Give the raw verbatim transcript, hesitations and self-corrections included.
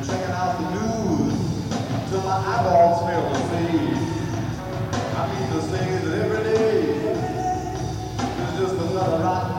checking out the news till my eyeballs fail to see. I mean to say that every day is just another rotten